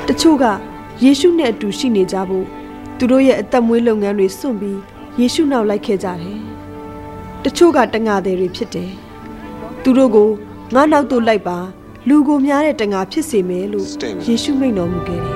တချို့ကယေရှုနဲ့အတူရှိနေကြဖို့သူတို့ရဲ့အသက်မွေးလုပ်ငန်းတွေစွန့်ပြီးယေရှုနောက်လိုက်ခဲ့ကြတယ်တချို့ကတငါသည်တွေဖြစ်တယ်သူတို့ကိုငါနောက်သို့လိုက်ပါလူကိုများတဲ့တငါဖြစ်စေမယ်လို့ယေရှုမိန့်တော်မူခဲ့တယ်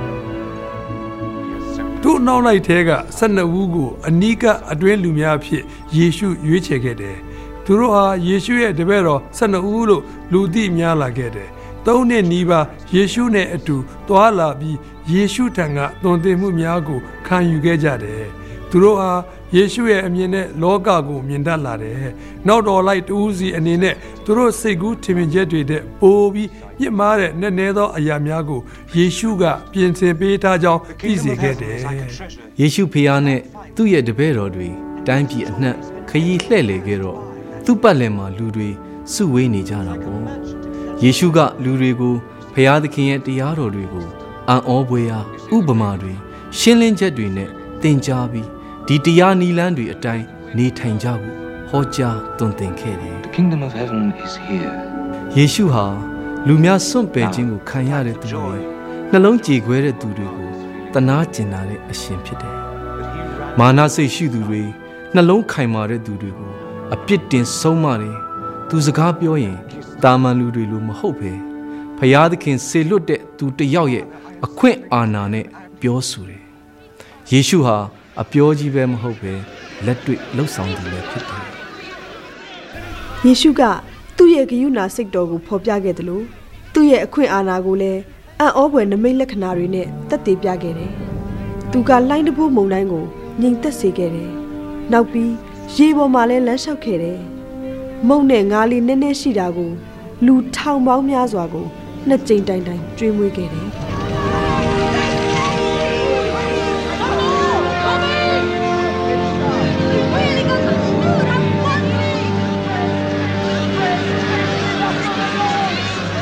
တို့နောက်လိုက်ထဲက12ဦးကိုအနီးကအတွင်းလူများဖြစ်ယေရှုရွေးချယ်ခဲ့တယ်သူတို့ဟာယေရှုရဲ့တပည့်တော်12ဦးလို့လူသိများလာခဲ့တယ်3နှစ်နီးပါးယေရှုနဲ့အတူသွားလာပြီးယေရှုထံကသွန်သင်မှုများကိုခံယူခဲ့ကြတယ်သူတို့ဟာယေရှုရဲ့အမြင်နဲ့လောကကိုမြင်တတ်လာတယ်နောက်တော်လိုက်တူးစီအနေနဲ့သူတို့စိတ်ကူးထင်မြင်ချက်တွေတဲ့ပိုးပြီးပြစ်မှားတဲ့နည်းနည်းသောအရာများကိုယေရှုကပြင်ဆင်ပေးထားကြောင်းသိစေခဲ့တယ်ယေရှုဖခင်နဲ့သူ့ရဲ့တပည့်တော်တွေတိုင်းပြည်အနှံ့ခရီးလှည့်လည်ခဲ့တော့သူ့ပတ်လည်မှာလူတွေစုဝေးနေကြတာပေါ့ယေရှုကလူတွေကိုဖခင်သခင်ရဲ့တရားတော်တွေကိုအံ့ဩဖွယ်ရာဥပမာတွေရှင်းလင်းချက်တွေနဲ့သင်ကြားပြီးဒီတရားနီလန်းတွေအတိုင်းနေထိုင်ကြဖို့ဟောကြားသွန်သင်ခဲ့တယ် The kingdom of heaven is here. ယေရှုဟာလူများစွန့်ပယ်ခြင်းကိုခံရတဲ့သူတွေနှလုံးကြေခွဲတဲ့သူတွေကိုတနာကျင်နာတဲ့အရှင်ဖြစ်တယ်မာနစိတ်ရှိသူတွေနှလုံးခိုင်မာတဲ့သူတွေကိုအပြစ်တင်ဆုံးမတယ်သူစကားပြောရင်တာမန်လူတွေလိုမဟုတ်ပဲဖျားသခင်စေလွတ်တဲ့သူတယောက်ရဲ့အခွင့်အာဏာနဲ့ပြောဆိုတယ်ယေရှုဟာအပြောကြီးပဲမဟုတ်ပဲလက်တွေ့လှုပ်ဆောင်သူလည်းဖြစ်တယ်ယေရှုကသူ့ရဲ့ဂရုဏာစိတ်တော်ကိုဖော်ပြခဲ့တယ်လို့သူ့ရဲ့အခွင့်အာဏာကိုလည်းအံ့ဩဖွယ်နမိတ်လက္ခဏာတွေနဲ့သက်သေပြခဲ့တယ်သူကလှိုင်းတဘိုးမုန်တိုင်းကိုငြိမ်သက်စေခဲ့တယ်နောက်ပြီးရေပေါ်မှာလည်းလမ်းလျှောက်ခဲ့တယ်မုန့်နဲ့ငါးလေးနည်းနည်းရှိတာကိုလူထောင်ပေါင်းများစွာကိုနှစ်ကြိမ်တိုင်တိုင်ကျွေးမွေးခဲ့တယ်